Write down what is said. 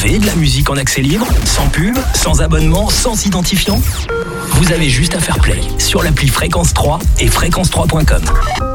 avez de la musique en accès libre, sans pub, sans abonnement, sans identifiant? Vous avez juste à faire play sur l'appli Fréquence 3 et fréquence3.com.